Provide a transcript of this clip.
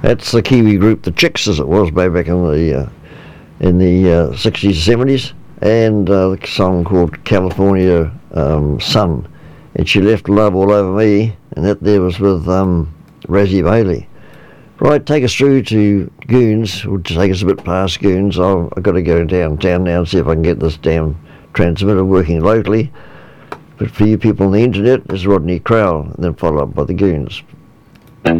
That's the Kiwi group, the Chicks, as it was back in the 60s, 70s, and the song called California Sun. And She Left Love All Over Me, and that there was with Razzie Bailey. Right, take us through to Goons, or take us a bit past Goons. I've got to go downtown now and see if I can get this damn transmitter working locally. But for you people on the internet, it's Rodney Crowell, and then followed up by the Goons.